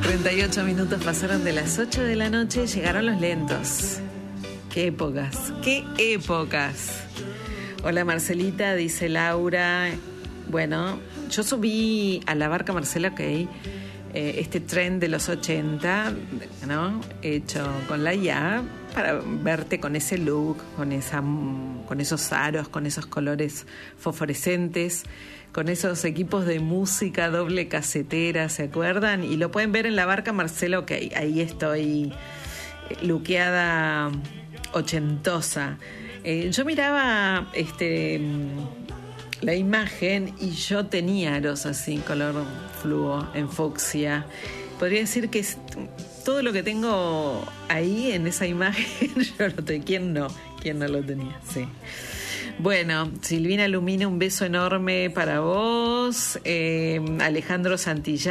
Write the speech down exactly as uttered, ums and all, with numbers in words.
treinta y ocho minutos pasaron de las ocho de la noche, llegaron los lentos. Qué épocas, qué épocas. Hola Marcelita, dice Laura. Bueno, yo subí a la barca Marcela, ok, eh, este tren de los ochenta, ¿no? Hecho con la I A, para verte con ese look, con, esa, con esos aros, con esos colores fosforescentes, con esos equipos de música doble casetera, ¿se acuerdan? Y lo pueden ver en la barca Marcela, ok, ahí estoy luqueada ochentosa. Eh, yo miraba este la imagen y yo tenía aros así, color fluo, en fucsia. Podría decir que es, todo lo que tengo ahí en esa imagen, yo lo tengo. ¿Quién no? ¿Quién no lo tenía? Sí. Bueno, Silvina Lumina, un beso enorme para vos. Eh, Alejandro Santillán.